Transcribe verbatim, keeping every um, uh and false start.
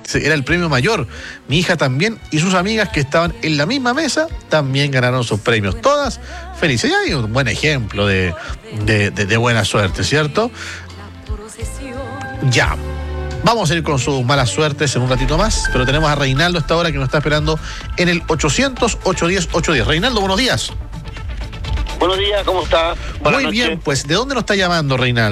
era el premio mayor. Mi hija también y sus amigas que estaban en la misma mesa también ganaron sus premios. Todas felices. Y hay un buen ejemplo de, de, de, de buena suerte, ¿cierto? Ya. Vamos a ir con sus malas suertes en un ratito más, pero tenemos a Reinaldo a esta hora que nos está esperando en el ochocientos, ochocientos diez, ochocientos diez. Reinaldo, buenos días. Buenos días, ¿cómo está? Buenas Muy noches. bien, pues, ¿de dónde nos está llamando, Reinaldo?